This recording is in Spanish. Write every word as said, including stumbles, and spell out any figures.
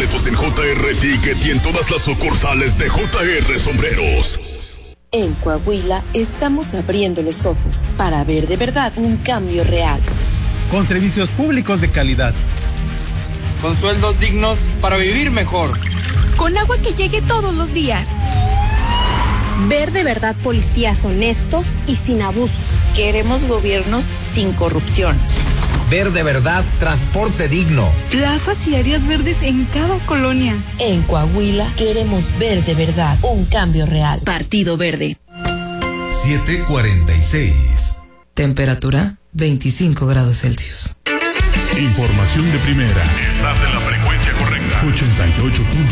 boletos en J R Ticket y en todas las sucursales de J R Sombreros. En Coahuila estamos abriendo los ojos para ver de verdad un cambio real. Con servicios públicos de calidad. Con sueldos dignos para vivir mejor. Con agua que llegue todos los días. Ver de verdad policías honestos y sin abusos. Queremos gobiernos sin corrupción. Ver de verdad transporte digno. Plazas y áreas verdes en cada colonia. En Coahuila queremos ver de verdad un cambio real. Partido Verde. siete cuarenta y seis. Temperatura veinticinco grados Celsius. Información de primera. Estás en la frecuencia correcta. ochenta y ocho.